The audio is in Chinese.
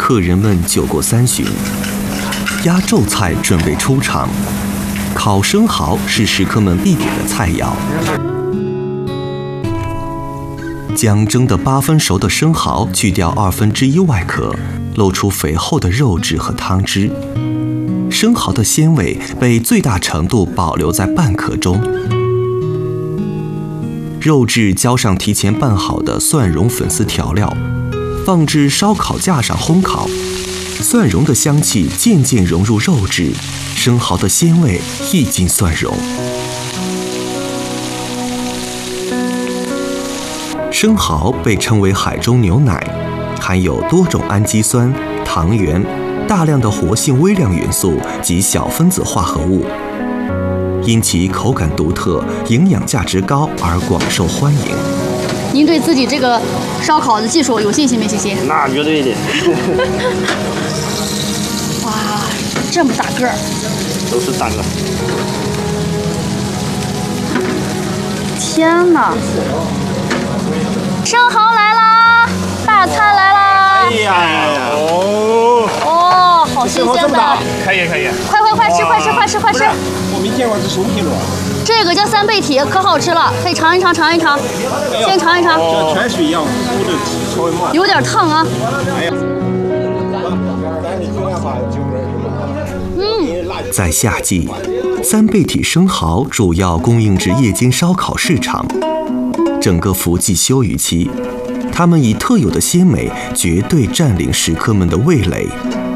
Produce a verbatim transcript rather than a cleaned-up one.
客人们酒过三巡，压轴菜准备出场。烤生蚝是食客们必点的菜肴。将蒸得八分熟的生蚝去掉二分之一外壳，露出肥厚的肉质和汤汁。生蚝的鲜味被最大程度保留在半壳中。肉质浇上提前拌好的蒜蓉粉丝调料，放置烧烤架上烘烤。蒜蓉的香气渐渐融入肉质，生蚝的鲜味溢进蒜蓉。生蚝被称为海中牛奶，含有多种氨基酸、糖原、大量的活性微量元素及小分子化合物，因其口感独特、营养价值高而广受欢迎。 您对自己这个烧烤的技术有信心没信心？ 那绝对的。 哇，这么大个儿！ 都是大个。 天哪！生蚝来啦！大餐来啦！ 哎呀，哦哦，好新鲜的！ 可以可以， 快快快吃快吃快吃快吃！ 我没见过这熟皮螺。 这个叫三倍体，可好吃了，可以尝一尝尝一尝，先尝一尝。 像泉水一样，糊的稍微冒。 有点烫啊。 哎呀， 嗯， 在夏季，三倍体生蚝主要供应至夜间烧烤市场。整个伏季休渔期，它们以特有的鲜美绝对占领食客们的味蕾。